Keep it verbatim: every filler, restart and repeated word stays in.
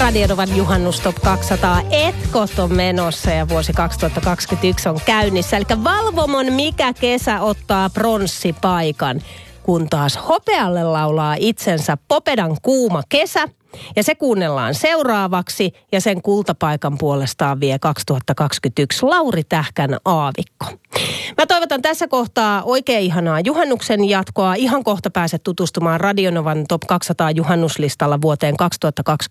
Radionovan juhannus Top kaksisataa. Etkot on menossa ja vuosi kaksituhattakaksikymmentäyksi on käynnissä. Eli Valvomon Mikä kesä ottaa pronssipaikan, kun taas hopealle laulaa itsensä Popedan Kuuma kesä. Ja se kuunnellaan seuraavaksi ja sen kultapaikan puolestaan vie kaksituhattakaksikymmentäyksi Lauri Tähkän Aavikko. Mä toivotan tässä kohtaa oikein ihanaa juhannuksen jatkoa. Ihan kohta pääset tutustumaan Radionovan Top kaksisataa juhannuslistalla vuoteen kaksituhattakaksikymmentä